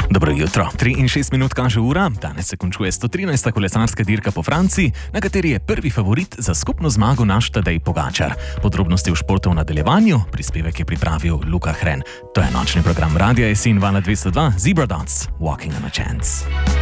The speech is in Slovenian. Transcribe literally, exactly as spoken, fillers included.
Dobro jutro. tri in šest minut kaže ura, danes se končuje sto trinajsta kolesarska dirka po Franciji, na kateri je prvi favorit za skupno zmago naš Tadej Pogačar. Podrobnosti v športu v nadaljevanju, prispevek je pripravil Luka Hren. To je nočni program Radia Jesenj Vala dvesto dva, Zebra Dots, Walking on a Chance.